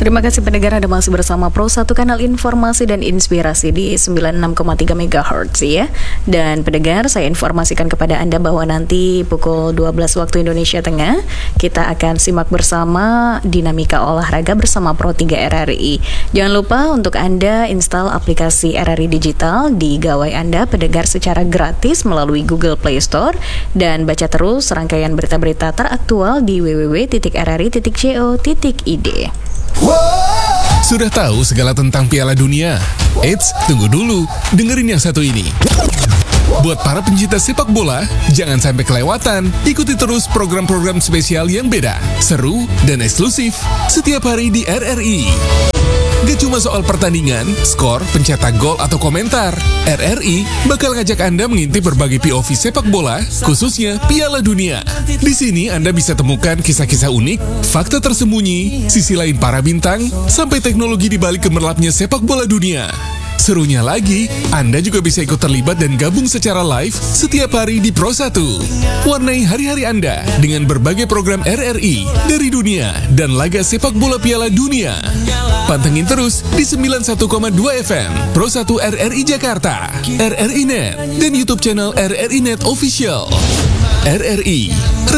Terima kasih pendengar, Anda masih bersama Pro 1 kanal informasi dan inspirasi di 96,3 MHz ya. Dan pendengar, saya informasikan kepada Anda bahwa nanti pukul 12 waktu Indonesia Tengah kita akan simak bersama dinamika olahraga bersama Pro 3 RRI. Jangan lupa untuk Anda install aplikasi RRI Digital di gawai Anda pendengar secara gratis melalui Google Play Store dan baca terus rangkaian berita-berita teraktual di www.rri.co.id. Sudah tahu segala tentang Piala Dunia? Eits, tunggu dulu, dengerin yang satu ini. Buat para pencinta sepak bola, jangan sampai kelewatan. Ikuti terus program-program spesial yang beda, seru, dan eksklusif setiap hari di RRI. Gak cuma soal pertandingan, skor, pencetak gol, atau komentar. RRI bakal ngajak Anda mengintip berbagai POV sepak bola, khususnya Piala Dunia. Di sini Anda bisa temukan kisah-kisah unik, fakta tersembunyi, sisi lain para bintang, sampai teknologi di balik gemerlapnya sepak bola dunia. Serunya lagi, Anda juga bisa ikut terlibat dan gabung secara live setiap hari di Pro 1. Warnai hari-hari Anda dengan berbagai program RRI dari dunia dan laga sepak bola Piala Dunia. Pantengin terus di 91,2 FM Pro 1 RRI Jakarta, RRI Net, dan YouTube channel RRI Net Official. RRI